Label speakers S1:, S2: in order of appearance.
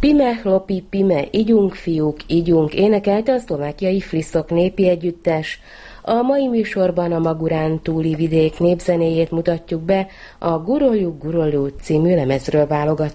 S1: Pime, hlopi, pime, igyunk, fiúk, igyunk, énekelte a szlovákiai Fliszok népi együttes. A mai műsorban a Magurán túli vidék népzenéjét mutatjuk be, a Guroljuk Guroljuk című lemezről válogattuk.